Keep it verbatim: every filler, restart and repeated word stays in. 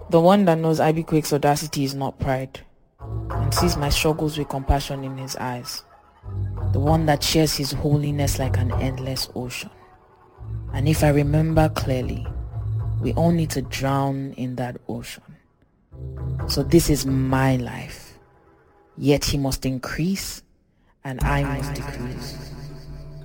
The one that knows Ivy Quake's audacity is not pride, and sees my struggles with compassion in his eyes. The one that shares his holiness like an endless ocean. And if I remember clearly, we all need to drown in that ocean. So this is my life, yet he must increase and I must decrease.